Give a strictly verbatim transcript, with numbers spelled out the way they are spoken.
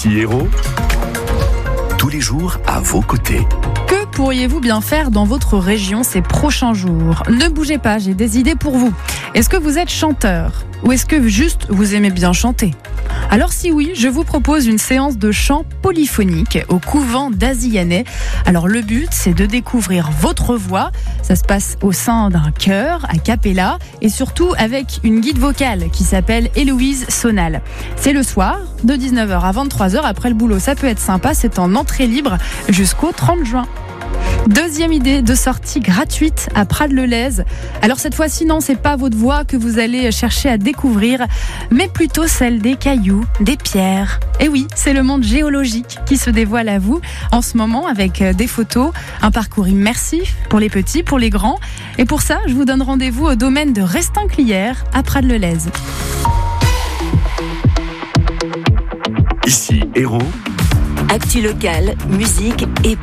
Ici Héros, tous les jours à vos côtés. Que pourriez-vous bien faire dans votre région ces prochains jours ? Ne bougez pas, j'ai des idées pour vous. Est-ce que vous êtes chanteur ? Ou est-ce que juste vous aimez bien chanter ? Alors si oui, je vous propose une séance de chant polyphonique au couvent d'Azillanet. Alors le but, c'est de découvrir votre voix. Ça se passe au sein d'un chœur, a cappella, et surtout avec une guide vocale qui s'appelle Héloïse Sonal. C'est le soir, de dix-neuf heures à vingt-trois heures, après le boulot. Ça peut être sympa, c'est en entrée libre jusqu'au trente juin. Deuxième idée de sortie gratuite à Prades-le-Lez. Alors cette fois-ci, non, c'est pas votre voix que vous allez chercher à découvrir, mais plutôt celle des cailloux, des pierres. Et oui, c'est le monde géologique qui se dévoile à vous en ce moment avec des photos, un parcours immersif pour les petits, pour les grands. Et pour ça, je vous donne rendez-vous au domaine de Restinclières à Prades-le-Lez. Ici Héros, Actu locale, musique et